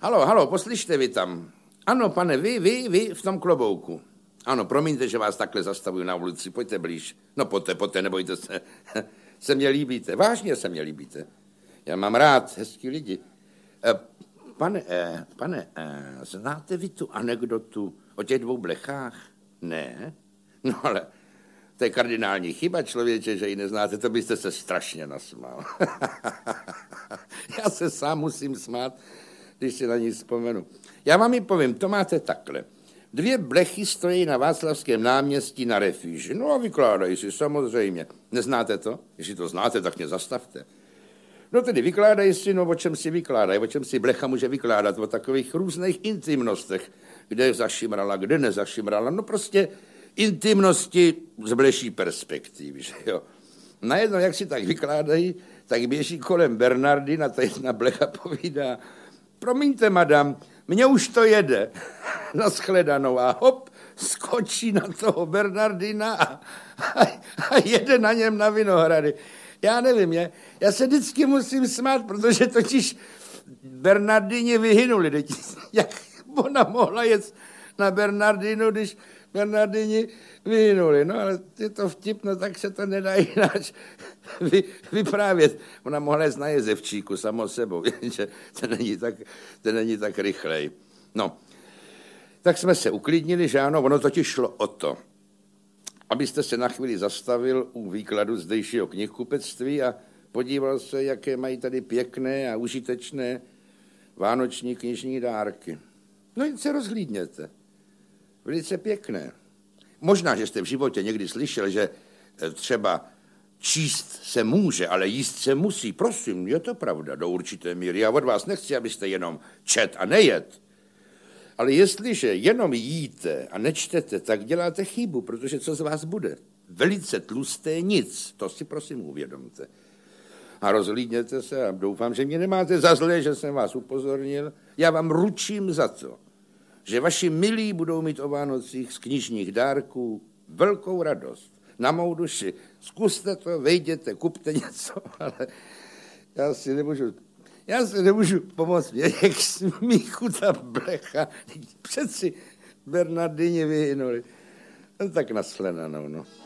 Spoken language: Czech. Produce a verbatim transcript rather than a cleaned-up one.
Halo, halo, poslyšte vy tam. Ano, pane, vy, vy, vy v tom klobouku. Ano, promiňte, že vás takhle zastavuju na ulici, pojďte blíž. No pojďte, pojďte, nebojte se. Se mě líbíte, vážně se mě líbíte. Já mám rád hezký lidi. E, pane, e, pane, e, znáte vy tu anekdotu o těch dvou blechách? Ne? No ale to je kardinální chyba, člověče, že ji neznáte, to byste se strašně nasmál. Já se sám musím smát, když si na ní vzpomenu. Já vám ji povím, to máte takhle. Dvě blechy stojí na Václavském náměstí na refuži. No a vykládají si, samozřejmě. Neznáte to? Jestli to znáte, tak mě zastavte. No tedy vykládají si, no o čem si vykládají, o čem si blecha může vykládat, o takových různých intimnostech, kde zašimrala, kde nezašimrala, no prostě intimnosti z bleší perspektivy, že jo. Najednou, jak si tak vykládají, tak běží kolem Bernardina, ta jedna blecha povídá, promiňte, madam, mně už to jede. Naschledanou a hop, skočí na toho Bernardina a, a, a jede na něm na Vinohrady. Já nevím, je, já se vždycky musím smát, protože totiž Bernardině vyhynuli. Jak ona mohla jet na Bernardinu, když Bernardini vyhynuli. No ale je to vtipno, tak se to nedá jináč vy, vyprávět. Ona mohla jet na jezevčíku samo sebou, jenže to není tak, to není tak rychlej. No, tak jsme se uklidnili, že ano, ono totiž šlo o to, abyste se na chvíli zastavil u výkladu zdejšího knihkupectví a podíval se, jaké mají tady pěkné a užitečné vánoční knižní dárky. No jen se rozhlídněte. Velice pěkné. Možná, že jste v životě někdy slyšel, že třeba číst se může, ale jíst se musí. Prosím, je to pravda do určité míry. Já od vás nechci, abyste jenom čet a nejet. Ale jestliže jenom jíte a nečtete, tak děláte chybu, protože co z vás bude? Velice tlusté nic, to si prosím uvědomte. A rozhlídněte se a doufám, že mě nemáte za zlé, že jsem vás upozornil. Já vám ručím za to, že vaši milí budou mít o Vánocích z knižních dárků velkou radost. Na mou duši. Zkuste to, vejděte, kupte něco, ale já si nemůžu... Já se nemůžu pomoct, jak smíchu ta blecha. Přeci Bernardině vyhynuli. No tak nashledanou, no.